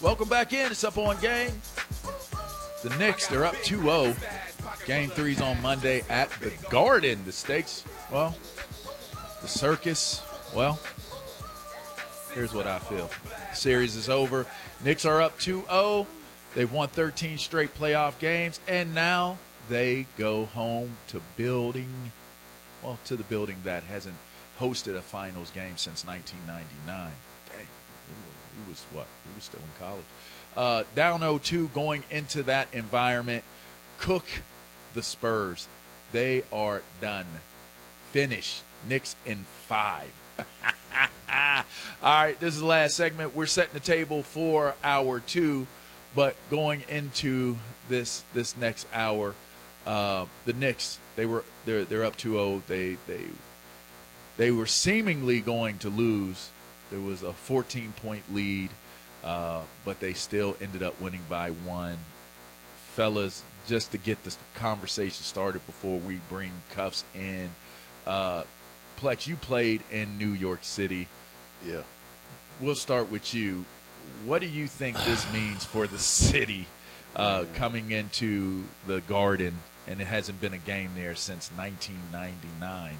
Welcome back in. It's Up On Game. The Knicks, they're up 2-0. Game 3's on Monday at the Garden. The stakes, well, the circus, well, here's what I feel. The series is over. Knicks are up 2-0. They've won 13 straight playoff games, and now they go home to the building that hasn't hosted a finals game since 1999. Dang, he was what? He was still in college. Down 0-2 going into that environment. Cook the Spurs. They are done. Finished. Knicks in 5. All right, this is the last segment. We're setting the table for hour 2, but going into this next hour, the Knicks, they're up 2-0. They were seemingly going to lose. There was a 14-point lead, but they still ended up winning by 1. Fellas, just to get this conversation started before we bring Cuffs in, Plex, you played in New York City. Yeah. We'll start with you. What do you think this means for the city coming into the Garden, and it hasn't been a game there since 1999?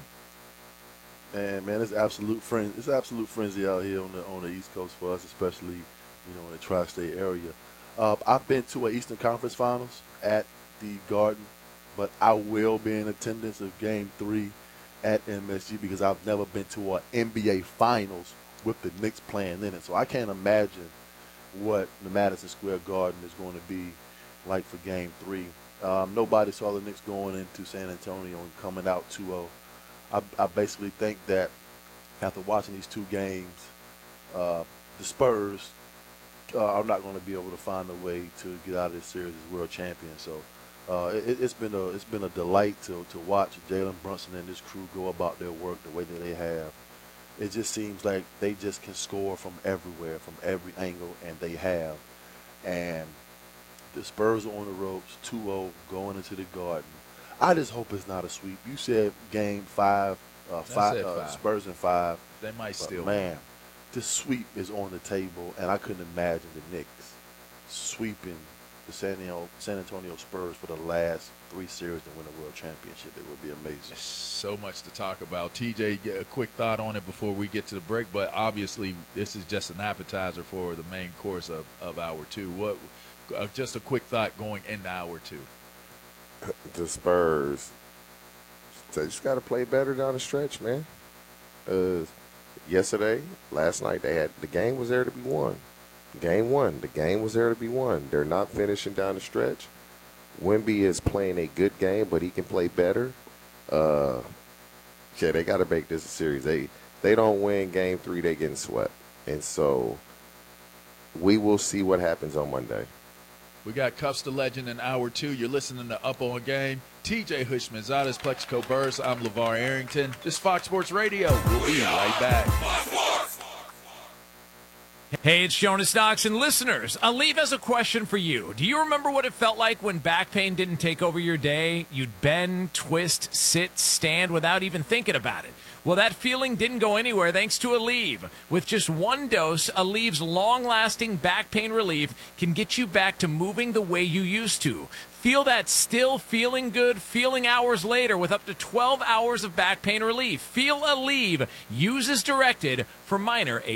Man, it's absolute frenzy out here on the East Coast for us, especially in the tri-state area. I've been to an Eastern Conference Finals at the Garden, but I will be in attendance of Game 3 at MSG because I've never been to an NBA Finals with the Knicks playing in it. So I can't imagine what the Madison Square Garden is going to be like for Game 3. Nobody saw the Knicks going into San Antonio and coming out 2-0. I basically think that after watching these 2 games, the Spurs are not going to be able to find a way to get out of this series as world champions. So it's been a delight to watch Jalen Brunson and this crew go about their work the way that they have. It just seems like they just can score from everywhere, from every angle, and they have. And the Spurs are on the ropes, 2-0, going into the Garden. I just hope it's not a sweep. You said Game 5, Spurs in 5. They might still. Man, this sweep is on the table, and I couldn't imagine the Knicks sweeping the San Antonio Spurs for the last 3 series to win a world championship. It would be amazing. So much to talk about. TJ, get a quick thought on it before we get to the break, but obviously this is just an appetizer for the main course of hour 2. Just a quick thought going into hour 2. The Spurs, they just got to play better down the stretch, man. Last night, the game was there to be won. Game 1, the game was there to be won. They're not finishing down the stretch. Wemby is playing a good game, but he can play better. They got to make this a series. They don't win Game 3, they getting swept. And so we will see what happens on Monday. We got Cuffs the Legend in hour 2. You're listening to Up On Game. TJ Hushmanzadeh, Plexico Burrs. I'm LeVar Arrington. This is Fox Sports Radio. We'll be right back. Hey, it's Jonas Knox, and listeners, Aleve has a question for you. Do you remember what it felt like when back pain didn't take over your day? You'd bend, twist, sit, stand without even thinking about it. Well, that feeling didn't go anywhere thanks to Aleve. With just 1 dose, Aleve's long-lasting back pain relief can get you back to moving the way you used to. Feel that still feeling good feeling hours later with up to 12 hours of back pain relief. Feel Aleve. Use as directed for minor